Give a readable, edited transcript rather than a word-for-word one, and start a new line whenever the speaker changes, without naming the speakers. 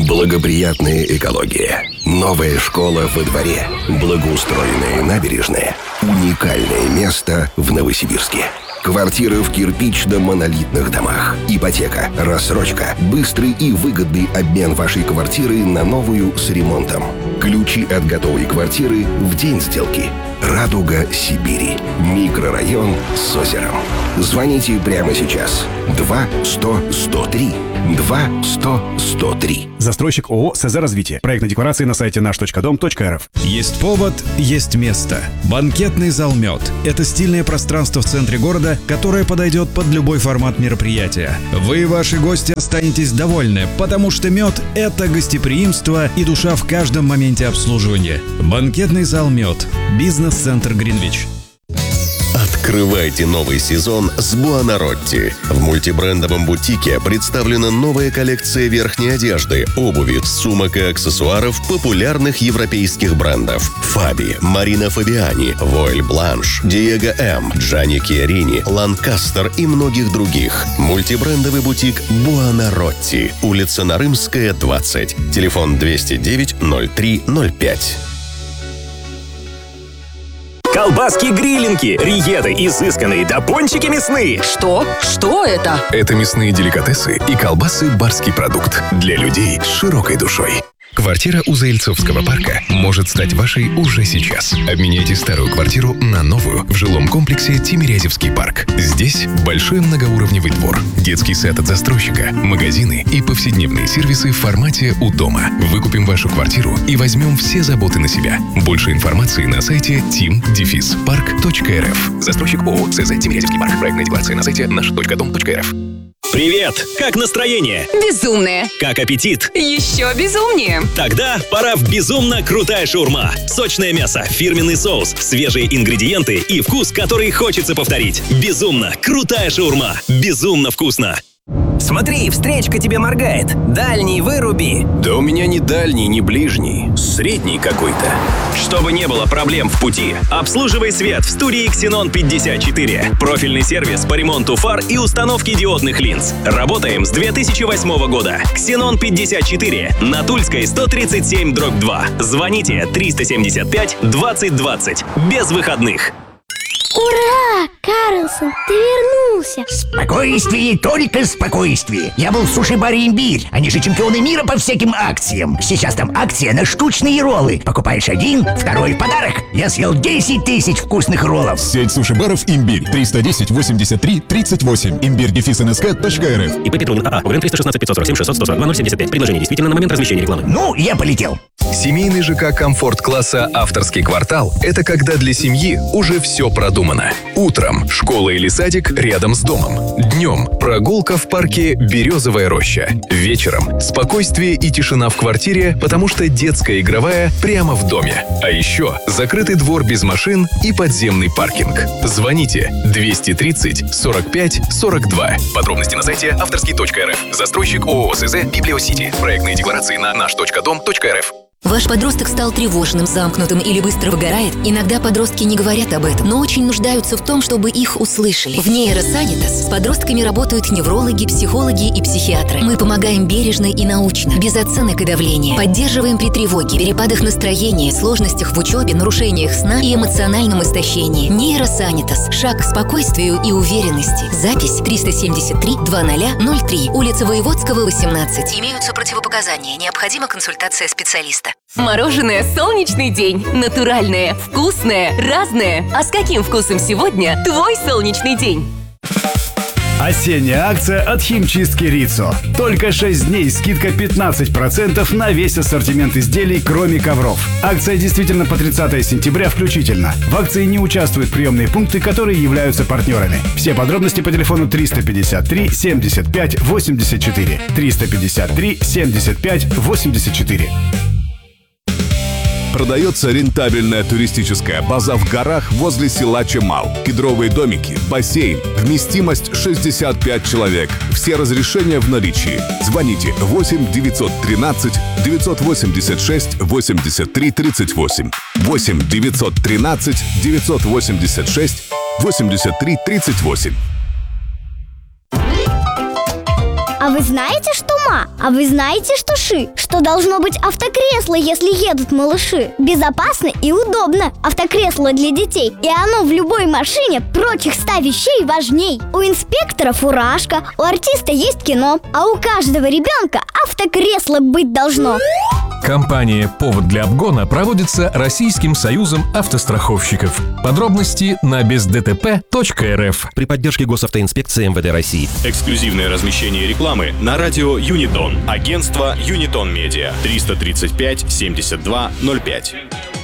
Благоприятная экология, новая школа во дворе, благоустроенные набережные, уникальное место в Новосибирске. Квартиры в кирпично-монолитных домах. Ипотека, рассрочка, быстрый и выгодный обмен вашей квартиры на новую с ремонтом. Ключи от готовой квартиры в день сделки. «Радуга Сибири». Микрорайон с озером. Звоните прямо сейчас. 2-100-103. 2-100-103.
Застройщик ООО «СЗ Развитие». Проектная декларация на сайте наш.дом.рф.
Есть повод, есть место. Банкетный зал «Мед» — это стильное пространство в центре города, которое подойдет под любой формат мероприятия. Вы и ваши гости останетесь довольны, потому что «Мед» — это гостеприимство и душа в каждом моменте обслуживания. Банкетный зал «Мед». Бизнес-центр «Гринвич».
Открывайте новый сезон с Буонаротти. В мультибрендовом бутике представлена новая коллекция верхней одежды, обуви, сумок и аксессуаров популярных европейских брендов: Фаби, Марина Фабиани, Войль Бланш, Диего М, Джанни Киарини, Ланкастер и многих других. Мультибрендовый бутик Буонаротти. Улица Нарымская, 20. Телефон 209-03-05.
Колбаски-грилинки, риеты изысканные, да пончики мясные.
Что? Что это?
Это мясные деликатесы и колбасы «Барский продукт» для людей с широкой душой. Квартира у Заильцовского парка может стать вашей уже сейчас. Обменяйте старую квартиру на новую в жилом комплексе Тимирязевский парк. Здесь большой многоуровневый двор, детский сад от застройщика, магазины и повседневные сервисы в формате «У дома». Выкупим вашу квартиру и возьмем все заботы на себя. Больше информации на сайте tim-park.rf. Застройщик ООО «СЗ Тимирязевский парк». Проектная декларация на сайте наш.дом.рф.
Привет! Как настроение?
Безумное.
Как аппетит?
Еще безумнее.
Тогда пора в безумно крутая шаурма. Сочное мясо, фирменный соус, свежие ингредиенты и вкус, который хочется повторить. Безумно крутая шаурма. Безумно вкусно.
Смотри, встречка тебе моргает. Дальний выруби.
Да у меня ни дальний, ни ближний. Средний какой-то.
Чтобы не было проблем в пути, обслуживай свет в студии Xenon 54. Профильный сервис по ремонту фар и установке диодных линз. Работаем с 2008 года. Xenon 54 на Тульской 137/2. Звоните 375 20 20. Без выходных.
Ура! Карлсон, ты вернулся!
Спокойствие, только спокойствие. Я был в суши-баре «Имбирь». Они же чемпионы мира по всяким акциям. Сейчас там акция на штучные роллы. Покупаешь один, второй в подарок. Я съел 10 тысяч вкусных роллов.
Сеть суши-баров «Имбирь». 310-83-38. Имбирь-НСК.рф.
ИП Петрунин АА. УГРН 316 547 600 142 075. Предложение действительно на момент размещения рекламы.
Ну, я полетел.
Семейный ЖК «Комфорт-класса» «Авторский квартал» — это когда для семьи уже все продумано. Утром школа или садик рядом с домом. Днем прогулка в парке «Березовая роща». Вечером спокойствие и тишина в квартире, потому что детская игровая прямо в доме. А еще закрытый двор без машин и подземный паркинг. Звоните 230 45 42. Подробности на сайте авторский.рф. Застройщик ООО «СЗ Библиосити». Проектные декларации на наш.дом.рф.
Ваш подросток стал тревожным, замкнутым или быстро выгорает? Иногда подростки не говорят об этом, но очень нуждаются в том, чтобы их услышали. В Нейросанитас с подростками работают неврологи, психологи и психиатры. Мы помогаем бережно и научно, без оценок и давления. Поддерживаем при тревоге, перепадах настроения, сложностях в учебе, нарушениях сна и эмоциональном истощении. Нейросанитас. Шаг к спокойствию и уверенности. Запись 373-2003, улица Воеводского, 18. Имеются противопоказания. Необходима консультация специалиста.
Мороженое «Солнечный день». Натуральное, вкусное, разное. А с каким вкусом сегодня твой солнечный день?
Осенняя акция от химчистки Риццо. Только 6 дней, скидка 15% на весь ассортимент изделий, кроме ковров. Акция действительно по 30 сентября включительно. В акции не участвуют приемные пункты, которые являются партнерами. Все подробности по телефону 353 75 84. 353 75 84.
Продается рентабельная туристическая база в горах возле села Чемал. Кедровые домики, бассейн, вместимость 65 человек. Все разрешения в наличии. Звоните 8 913 986 83 38. 8 913 986 83 38.
А вы знаете, что ма? А вы знаете, что ши? Что должно быть автокресло, если едут малыши? Безопасно и удобно. Автокресло для детей. И оно в любой машине прочих 100 вещей важней. У инспектора фуражка, у артиста есть кино, а у каждого ребенка автокресло быть должно.
Кампания «Повод для обгона» проводится Российским союзом автостраховщиков. Подробности на бездтп.рф.
При поддержке Госавтоинспекции МВД России.
Эксклюзивное размещение рекламы на радио Юнитон. Агентство Юнитон Медиа. 335 72 05.